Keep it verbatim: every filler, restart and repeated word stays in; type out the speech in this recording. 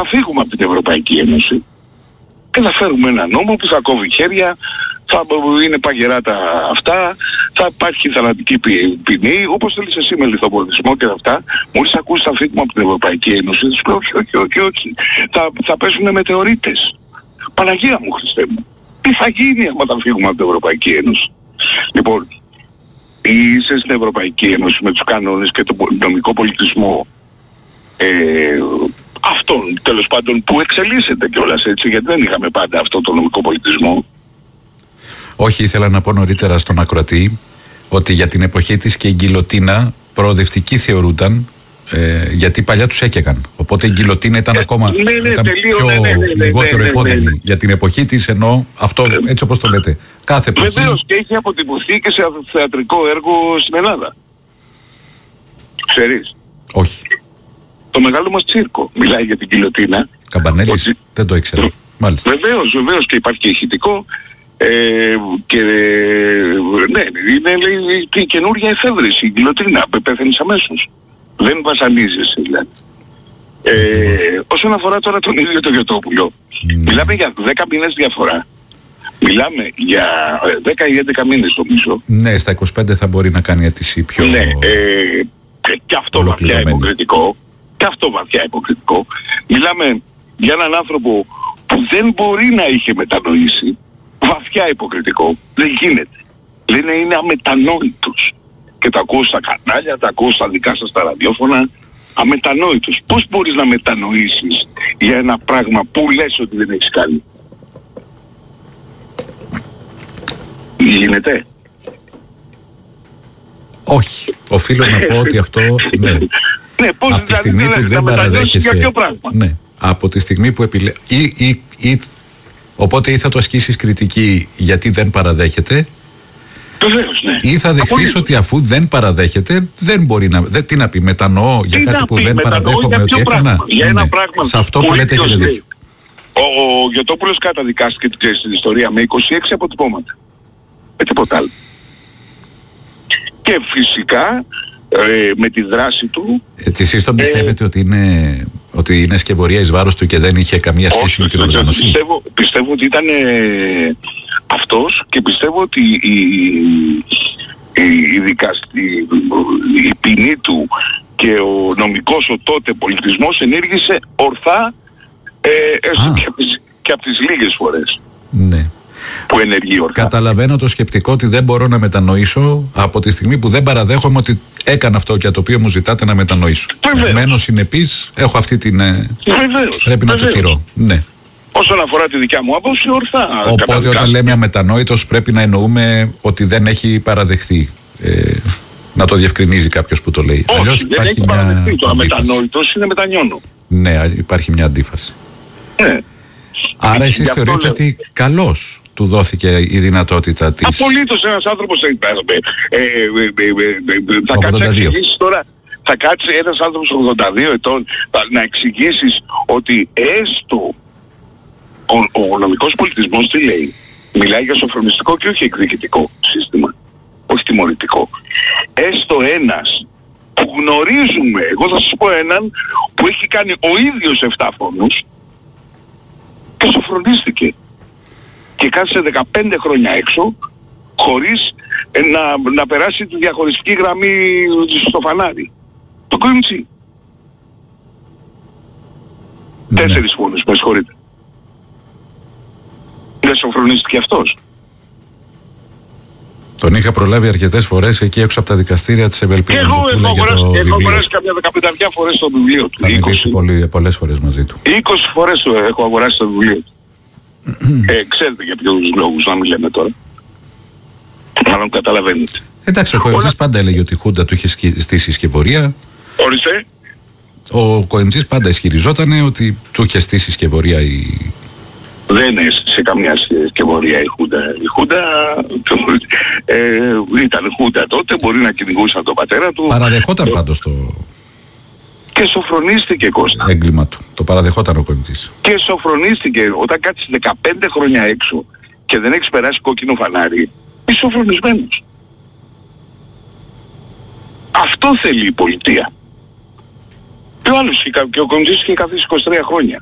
θα φύγουμε από την Ευρωπαϊκή Ένωση και θα φέρουμε ένα νόμο που θα κόβει χέρια, θα είναι παγερά τα αυτά, θα υπάρχει θανατική ποινή, όπως θέλεις εσύ με λιθοπολιτισμό και αυτά. Μόλις ακούσεις θα φύγουμε από την Ευρωπαϊκή Ένωση, θα σου λέω όχι, όχι, όχι, όχι. Θα, θα πέσουνε μετεωρίτες. Παναγία μου, Χριστέ μου. Τι θα γίνει άμα θα φύγουμε από την Ευρωπαϊκή Ένωση? Λοιπόν, είσαι στην Ευρωπαϊκή Ένωση με τους κανόνες και τον νομικό πολιτισμό ε, αυτόν τέλος πάντων που εξελίσσεται κιόλας, έτσι, γιατί δεν είχαμε πάντα αυτό το νομικό πολιτισμό. Όχι, ήθελα να πω νωρίτερα στον ακροατή ότι για την εποχή της και η γκιλοτίνα προοδευτική θεωρούνταν, ε, γιατί παλιά τους έκαιγαν. Οπότε η γκιλοτίνα ήταν ε, ακόμα ναι, ναι, ήταν τελείω, πιο ναι, ναι, ναι, λιγότερο ναι, ναι, επώδυνη. ναι, ναι. Για την εποχή της εννοώ αυτό, έτσι όπως το λέτε. Κάθε εποχή. Βεβαίως, και έχει αποτυπωθεί και σε θεατρικό έργο στην Ελλάδα. Ξέρεις? Όχι. Το μεγάλο μας τσίρκο μιλάει για την γκιλοτίνα. Καμπανέλης, ότι... δεν το ήξερα. Μάλιστα. Βεβαίως, βεβαίως, και υπάρχει και ηχητικό. Ε, και ναι, είναι λέει, και καινούργια εφεύρεση η γκιλοτίνα, πεθαίνεις αμέσως. Δεν βασανίζεσαι δηλαδή. Ε, όσον αφορά τώρα τον ίδιο τον Γιωτόπουλο, mm. μιλάμε για δέκα μήνες διαφορά. Μιλάμε για δέκα ή έντεκα μήνες νομίζω. Ναι, στα είκοσι πέντε θα μπορεί να κάνει αίτηση πιο... Ναι, ε, και, και αυτό βαθιά υποκριτικό. Και αυτό βαθιά υποκριτικό. Μιλάμε για έναν άνθρωπο που δεν μπορεί να είχε μετανοήσει. Βαθιά υποκριτικό. Δεν γίνεται. Λένε είναι αμετανόητος. Και τα ακούω στα κανάλια, τα ακούω στα δικά σας τα ραδιόφωνα. Αμετανόητος. Πώς μπορείς να μετανοήσεις για ένα πράγμα που λες ότι δεν έχεις κάνει? Γίνεται? Όχι. Οφείλω να πω ότι αυτό... Ναι. Ναι, πώς από τη στιγμή δηλαδή, που δεν παραδέχεσαι... Για ποιο πράγμα? Ναι. Από τη στιγμή που επιλέγει... Ή, ή, ή... Οπότε ή θα το ασκήσεις κριτική γιατί δεν παραδέχεται, βεβαίως, ναι. Ή θα δεχθείς ότι αφού δεν παραδέχεται, δεν μπορεί να... Δεν, τι να πει, μετανοώ για τι κάτι που πει, δεν παραδέχομαι ότι έκανα. Για ένα πράγμα. Σε αυτό που λέτε έχετε δίκιο. Ο, ο Γιωτόπουλος καταδικάστηκε στην ιστορία με είκοσι έξι αποτυπώματα. Με τίποτα άλλο. Και φυσικά ε, με τη δράση του... Έτσι εσείς τον πιστεύετε ε, ότι, είναι, ότι είναι σκευωρία εις βάρος του και δεν είχε καμία σχέση όχι, με την οργάνωση? Πιστεύω, πιστεύω ότι ήταν ε, αυτός και πιστεύω ότι η, η, η, δικαστη, η ποινή του και ο νομικός ο τότε πολιτισμός ενήργησε ορθά ε, έστω και, και από τις λίγες φορές. Ναι. Που ενεργεί ορθά. Καταλαβαίνω το σκεπτικό ότι δεν μπορώ να μετανοήσω από τη στιγμή που δεν παραδέχομαι ότι έκανα αυτό για το οποίο μου ζητάτε να μετανοήσω. Μένω συνεπής, έχω αυτή την... Βεβαίως. Πρέπει Βεβαίως. να το τηρώ. Ναι. Όσον αφορά τη δικιά μου άποψη, ορθά. Οπότε καταδικά. Όταν λέμε αμετανόητος πρέπει να εννοούμε ότι δεν έχει παραδεχθεί. Ε, να το διευκρινίζει κάποιος που το λέει. Όχι, αλλιώς δεν έχει παραδεχθεί. Το αμετανόητος είναι μετανιώνω. Ναι, υπάρχει μια αντίφαση. Ναι. Άρα εσείς θεωρείτε λέω... ότι καλώς του δόθηκε η δυνατότητα της... Απολύτως ένας άνθρωπος ε, ε, ε, ε, ε, θα κάτσει να εξηγήσεις τώρα, θα κάτσει ένας άνθρωπος ογδόντα δύο ετών να εξηγήσεις ότι έστω ο, ο νομικός πολιτισμός τι λέει? Μιλάει για σοφρονιστικό και όχι εκδικητικό σύστημα, όχι τιμωρητικό. Έστω ένας που γνωρίζουμε, εγώ θα σας πω έναν που έχει κάνει ο ίδιος εφτά φόνους και σοφρονίστηκε και κάθισε δεκαπέντε χρόνια έξω χωρίς ε, να, να περάσει τη διαχωριστική γραμμή στο φανάρι. Το Κοίμτσι. Ναι. Τέσσερις φόνους, με συγχωρείτε. Δεν σοφρονίστηκε αυτός? Τον είχα προλάβει αρκετές φορές εκεί έξω από τα δικαστήρια της Ευελπίδας. Και εγώ έχω αγοράσει, έχω αγοράσει καμιά δεκαπενταριά φορές το βιβλίο του. Θα μιλήσει πολύ, πολλές φορές μαζί του. είκοσι φορές έχω αγοράσει το βιβλίο του. ε, ξέρετε για ποιους λόγους να μην λέμε τώρα. Μάλλον καταλαβαίνετε. Εντάξει, ο Κοεμτζής πάντα έλεγε ότι η Χούντα του είχε στήσει σκευωρία. Ορίστε. Ο Κοεμτζής πάντα ισχυριζόταν ότι του είχε στήσει σκευωρία η... Δεν έστησε καμιά σκευωρία η Χούντα. Η Χούντα ε, ήταν Χούντα τότε, μπορεί να κυνηγούσαν τον πατέρα του. Παραδεχόταν πάντως το... Και σοφρονίστηκε, Κώστα. Έγκλημα του. Το παραδεχόταν ο Κοεμτζής. Και σοφρονίστηκε. Όταν κάτσεις δεκαπέντε χρόνια έξω και δεν έχεις περάσει κόκκινο φανάρι, είσαι σοφρονισμένος. Αυτό θέλει η πολιτεία. Και ο άλλος, και ο Κοεμτζής είχε καθίσει είκοσι τρία χρόνια.